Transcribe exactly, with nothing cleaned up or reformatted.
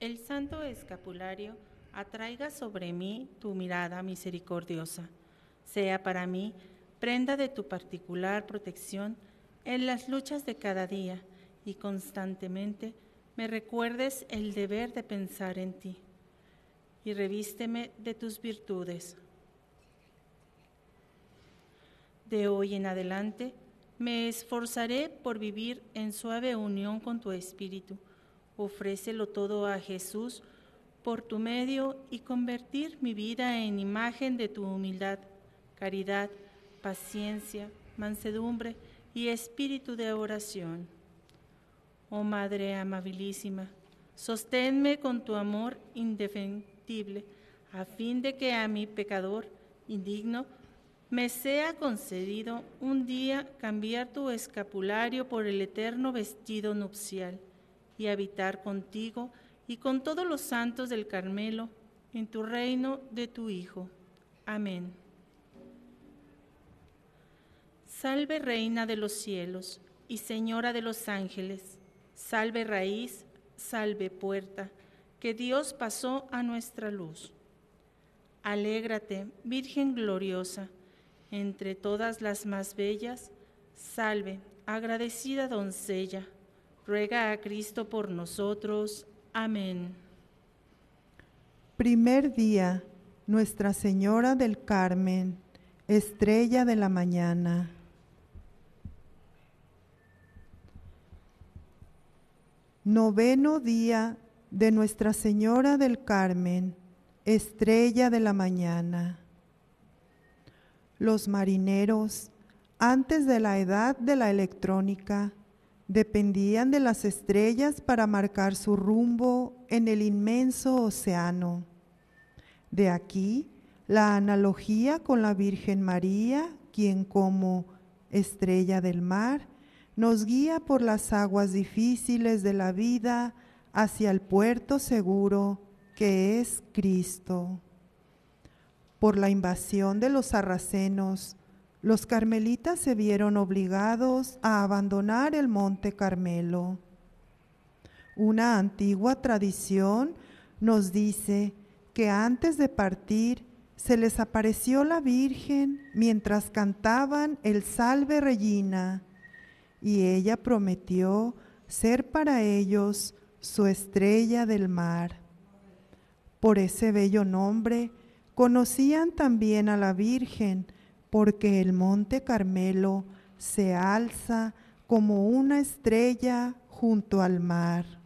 el santo escapulario atraiga sobre mí tu mirada misericordiosa. Sea para mí prenda de tu particular protección en las luchas de cada día y constantemente me recuerdes el deber de pensar en ti. Y revísteme de tus virtudes. De hoy en adelante me esforzaré por vivir en suave unión con tu Espíritu. Ofrécelo todo a Jesús por tu medio y convertir mi vida en imagen de tu humildad, caridad, paciencia, mansedumbre y espíritu de oración. Oh Madre amabilísima, sosténme con tu amor indefectible, a fin de que a mi pecador indigno me sea concedido un día cambiar tu escapulario por el eterno vestido nupcial y habitar contigo y con todos los santos del Carmelo en tu reino de tu Hijo. Amén. Salve Reina de los cielos y Señora de los ángeles, salve raíz, salve puerta, que Dios pasó a nuestra luz. Alégrate, Virgen gloriosa, entre todas las más bellas, salve, agradecida doncella, ruega a Cristo por nosotros. Amén. Primer día, Nuestra Señora del Carmen, estrella de la mañana. Noveno día de Nuestra Señora del Carmen, estrella de la mañana. Los marineros, antes de la edad de la electrónica, dependían de las estrellas para marcar su rumbo en el inmenso océano. De aquí la analogía con la Virgen María, quien como estrella del mar nos guía por las aguas difíciles de la vida hacia el puerto seguro que es Cristo. Por la invasión de los sarracenos, los carmelitas se vieron obligados a abandonar el Monte Carmelo. Una antigua tradición nos dice que antes de partir se les apareció la Virgen mientras cantaban el Salve Regina, y ella prometió ser para ellos su estrella del mar. Por ese bello nombre conocían también a la Virgen, porque el Monte Carmelo se alza como una estrella junto al mar.